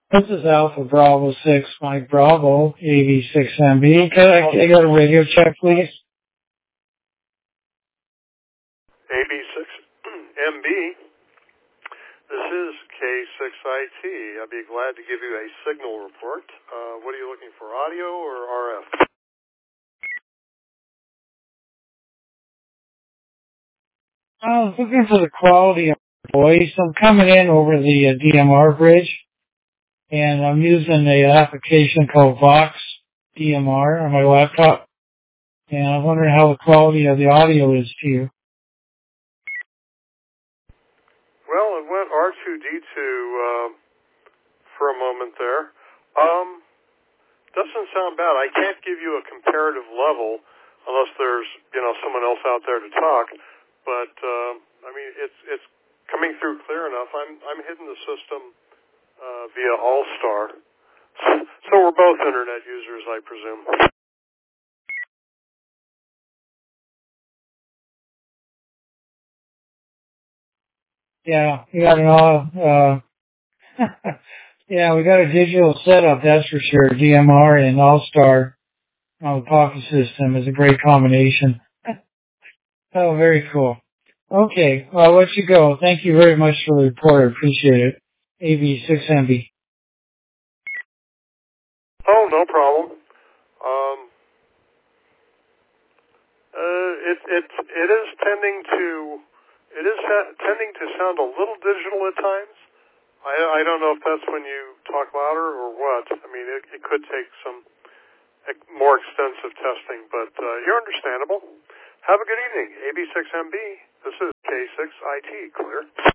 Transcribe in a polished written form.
This is Alpha Bravo 6, Mike Bravo, AV6MB. Can I get a radio check, please? AB6MB, this is K6IT. I'd be glad to give you a signal report. What are you looking for, audio or RF? I was looking for the quality of voice. I'm coming in over the DMR bridge, and I'm using an application called Vox DMR on my laptop, and I'm wondering how the quality of the audio is to you. Well, it went R2D2 for a moment there. Doesn't sound bad. I can't give you a comparative level unless there's, someone else out there to talk. But I mean, it's coming through clear enough. I'm hitting the system via All-Star. So we're both internet users, I presume. Yeah, we got yeah, we got a digital setup, that's for sure. DMR and All-Star on the Pocket system is a great combination. Oh, very cool. Okay, well, I'll let you go. Thank you very much for the report. I appreciate it. AV6MB. Oh, no problem. It is tending to sound a little digital at times. I don't know if that's when you talk louder or what. I mean, it could take some more extensive testing, but you're understandable. Have a good evening. AB6MB. This is K6IT. Clear.